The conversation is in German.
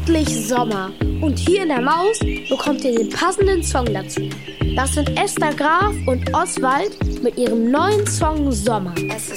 endlich Sommer. Und hier in der Maus bekommt ihr den passenden Song dazu. Das sind Esther Graf und Oswald mit ihrem neuen Song Sommer. Es